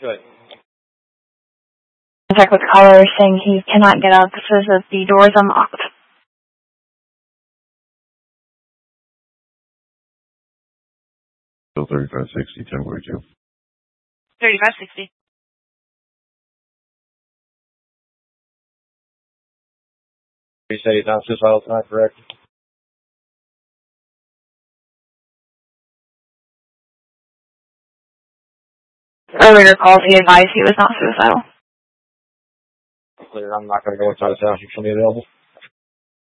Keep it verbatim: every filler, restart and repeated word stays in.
Good. Contact with caller saying he cannot get out. This says that the door is unlocked. Still thirty-five sixty, ten forty-two. thirty-five sixty. You say he's not suicidal tonight, correct? Earlier calls, he advised he was not suicidal. Clear, I'm not going to go inside his house. You show me available.